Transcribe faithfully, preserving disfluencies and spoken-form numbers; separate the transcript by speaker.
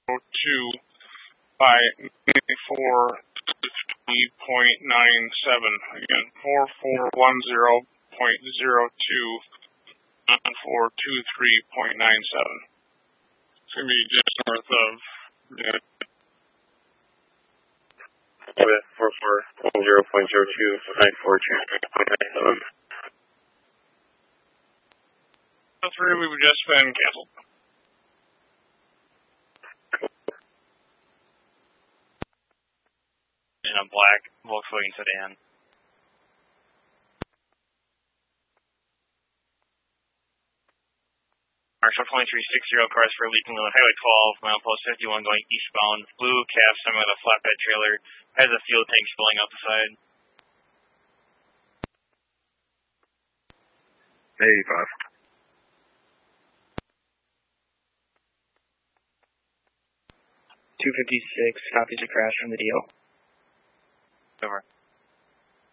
Speaker 1: two by four three point nine seven. Again, four four one zero point zero two and four two three point nine seven. It's going to be just north of yeah.
Speaker 2: four four one zero point zero two nine four two point nine seven.
Speaker 1: The three we've just been canceled.
Speaker 3: In a black Volkswagen sedan. Marshall twenty-three six zero cars for leaking on Highway twelve, milepost fifty-one going eastbound. Blue cab semi with a flatbed trailer. Has a fuel tank spilling out the side.
Speaker 2: eighty-five.
Speaker 4: two fifty-six copies a crash from the deal.
Speaker 3: Over.